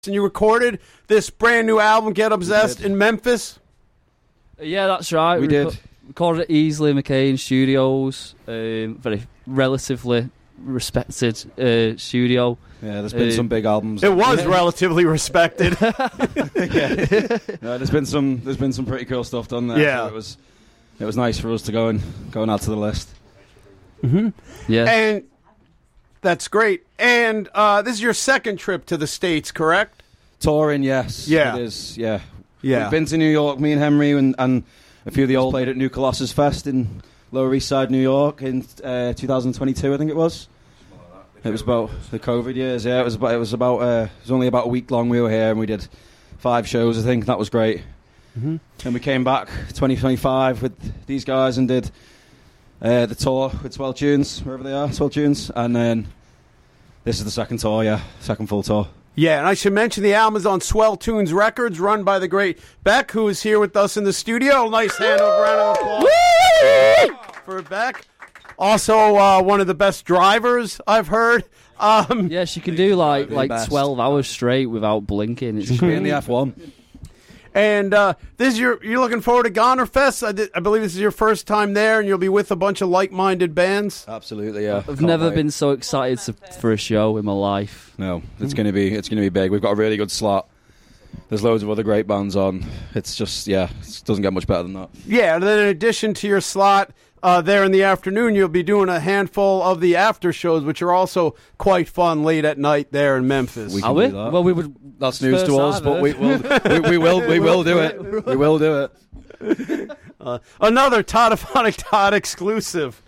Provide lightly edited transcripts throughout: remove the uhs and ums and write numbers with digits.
And you recorded this brand new album, Get Obsessed, in Memphis? Yeah, that's right. We did. Recorded at Easley McCain Studios, very relatively respected studio. Yeah, there's been some big albums. It was relatively respected. Yeah. No, there's been some pretty cool stuff done there. Yeah, so it was nice for us to go and add to the list. Mm-hmm. Yeah, and that's great. And this is your second trip to the States, correct? Touring, yes. Yeah, it is. Yeah, yeah. We've been to New York, me and Henry, and a few of the old played at New Colossus Fest in Lower East Side, New York, in 2022, I think it was. It was about the COVID years. Yeah, it was only about a week long. We were here and we did 5 shows. I think that was great. Mm-hmm. And we came back 2025 with these guys and did the tour with Swell Tunes, wherever they are, Swell Tunes, and then this is the second tour. Yeah, second full tour. Yeah, and I should mention the album is on Swell Tunes Records, run by the great Beck, who is here with us in the studio. Nice round of applause for Beck. Also, one of the best drivers I've heard. Yeah, she can do like 12 hours straight without blinking. She should be in the F1. And this is you're looking forward to Goner Fest. I believe this is your first time there, and you'll be with a bunch of like-minded bands. Absolutely, yeah. I've never been so excited for a show in my life. No, it's gonna be big. We've got a really good slot. There's loads of other great bands on. It's just it doesn't get much better than that. Yeah, and then in addition to your slot there in the afternoon, you'll be doing a handful of the after shows, which are also quite fun late at night there in Memphis. We can do that. Well, we would. That's news to us, but we will do it. We will do it. Another Todophonic Todd exclusive.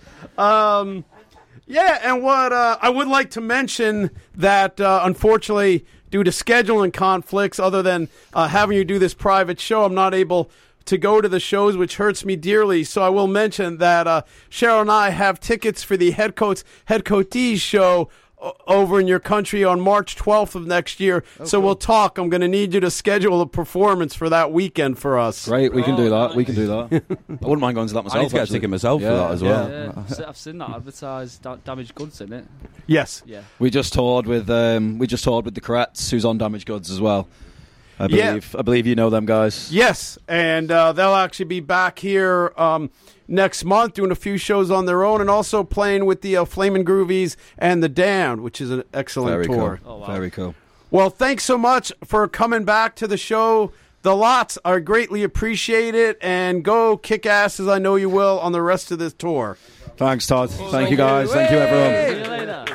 Yeah, and what I would like to mention that unfortunately, due to scheduling conflicts, other than having you do this private show, I'm not able to go to the shows, which hurts me dearly. So I will mention that Cheryl and I have tickets for the Head Coatees show over in your country on March 12th of next year. Oh, so cool. We'll talk. I'm going to need you to schedule a performance for that weekend for us. Great, we can do that. Nice. We can do that. I wouldn't mind going to that myself. I need to get a ticket myself for that as well. Yeah. I've seen that advertised. Damaged Goods, isn't it? Yes. Yeah. We just toured with the Corettes, who's on Damaged Goods as well. I believe you know them guys. Yes, and they'll actually be back here next month doing a few shows on their own and also playing with the Flamin' Groovies and the Damned, which is an excellent tour. Cool. Oh, wow. Very cool. Well, thanks so much for coming back to the show. The lots are greatly appreciated, and go kick ass, as I know you will, on the rest of this tour. Thanks, Todd. Thank you, guys. Thank you, everyone. See you later.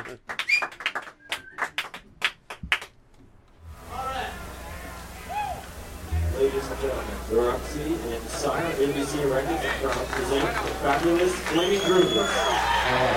Ladies and gentlemen, Roxy and Sire ABC Records present the fabulous Flamin' Groovies.